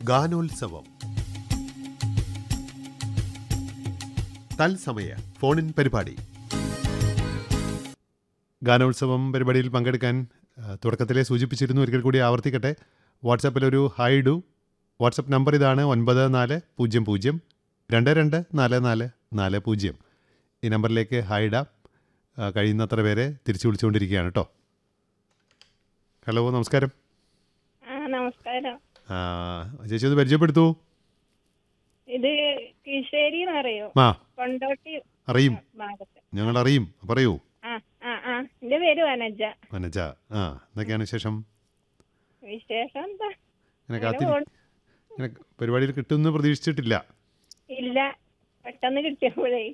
ഗാനോത്സവം തത്സമയ ഫോണിൻ പരിപാടി. ഗാനോത്സവം പരിപാടിയിൽ പങ്കെടുക്കാൻ തുടക്കത്തിലെ സൂചിപ്പിച്ചിരുന്നു. ഒരിക്കൽ കൂടി ആവർത്തിക്കട്ടെ. വാട്സാപ്പിലൊരു ഹായ് ഇടൂ. വാട്സപ്പ് നമ്പർ ഇതാണ് 9400224440. ഈ നമ്പറിലേക്ക് ഹായ് ഇടാം. കഴിയുന്നത്ര പേരെ തിരിച്ചു വിളിച്ചുകൊണ്ടിരിക്കുകയാണ് കേട്ടോ. ഹലോ, നമസ്കാരം. നമസ്കാരം. ചേച്ചി ഒന്ന് പരിചയപ്പെടുത്തൂ. ഇത് കീശേരി അറിയോ? കൊണ്ടോട്ടി അറിയും, ഭാഗത്ത്. ഞങ്ങൾ അറിയും. പറയൂ. എന്റെ പേര് വനജ. വനജ, എന്തൊക്കെയാണ് വിശേഷം? വിശേഷം എന്താ, ഇങ്ങനെ പരിപാടിയിൽ കിട്ടുമെന്ന് പ്രതീക്ഷിച്ചിട്ടില്ല. ഇല്ല, പെട്ടെന്ന് കിട്ടിയപ്പോഴേ.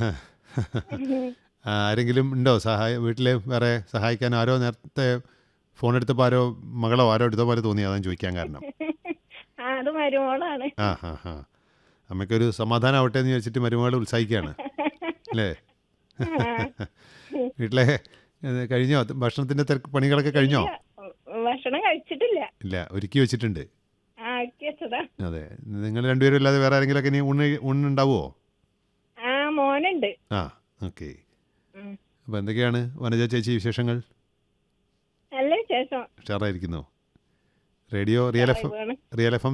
ആരെങ്കിലും ഉണ്ടോ വീട്ടിൽ വേറെ സഹായിക്കാൻ? ആരോ നേരത്തെ ഫോൺ എടുത്തപ്പോൾ ആരോ മകളോ ആരോ എടുത്ത പോലെ തോന്നി, അതാണ് ചോദിക്കാൻ കാരണം. അത് മരുമോളാണ്. അമ്മയ്ക്കൊരു സമാധാനം ആവട്ടെ എന്ന് ചോദിച്ചിട്ട് മരുമകൾ ഉത്സാഹിക്കുകയാണ് അല്ലേ? വീട്ടിലെ കഴിഞ്ഞോ? ഭക്ഷണത്തിന്റെ പണികളൊക്കെ കഴിഞ്ഞോ? ഭക്ഷണം കഴിച്ചിട്ടില്ല. ഇല്ല, ഒരുക്കി വെച്ചിട്ടുണ്ട്. അതെ. നിങ്ങൾ രണ്ടുപേരും അല്ലാതെ വേറെ ആരെങ്കിലും ഒക്കെ ഇനി ഊണുണ്ടാവുമോ? മോനുണ്ട്. ഓക്കെ. അപ്പൊ എന്തൊക്കെയാണ് വനജ ചേച്ചി വിശേഷങ്ങൾ? നല്ല വിശേഷം. ഉഷാറായിരിക്കുന്നു. Radio real F M